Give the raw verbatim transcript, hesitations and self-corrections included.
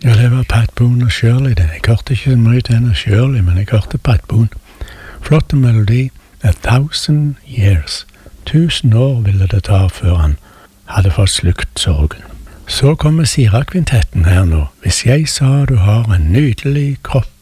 Ja, det var Pat Boone og Shirley, det. Jeg hørte ikke så mye til henne Shirley, men jeg hørte Pat Boone. Flotte melodi. A thousand years. Tusen år ville det ta før han hadde fått slukt sorgen. Så kommer Sira-kvintetten her nå. Hvis jeg sa du har en nydelig kropp,